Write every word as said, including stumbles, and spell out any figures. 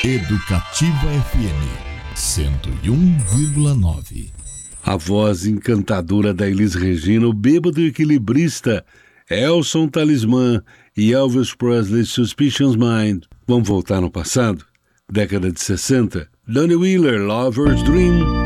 Educativa F M cento e um vírgula nove. A voz encantadora da Elis Regina, o bêbado equilibrista, Elson Talismã e Elvis Presley, Suspicious Mind. Vamos voltar no passado? Década de sessenta. Donnie Wheeler, Lover's Dream.